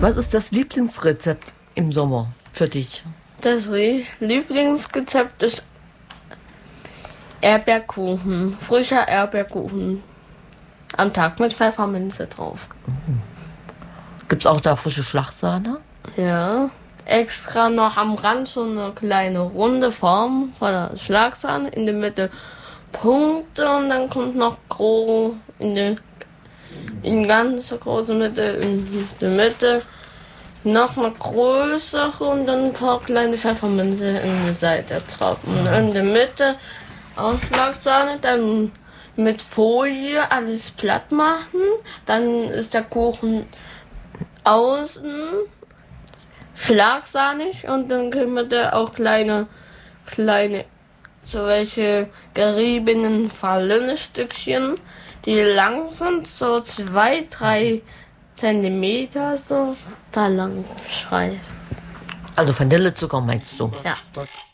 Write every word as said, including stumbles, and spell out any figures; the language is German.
Was ist das Lieblingsrezept im Sommer für dich? Das Lieblingsrezept ist Erdbeerkuchen, frischer Erdbeerkuchen. Am Tag mit Pfefferminze drauf. Mhm. Gibt es auch da frische Schlagsahne? Ja. Extra noch am Rand so eine kleine runde Form von der Schlagsahne. In der Mitte Punkte und dann kommt noch groß in der in ganz große Mitte, in der Mitte noch eine größere und dann ein paar kleine Pfefferminze in der Seite drauf. Und in der Mitte auch Schlagsahne, dann mit Folie alles platt machen. Dann ist der Kuchen außen schlagsahnig und dann können wir da auch kleine, kleine, so welche geriebenen Vanillestückchen, die lang sind, so zwei, drei Zentimeter, so da lang schreiben. Also Vanillezucker meinst du? Ja.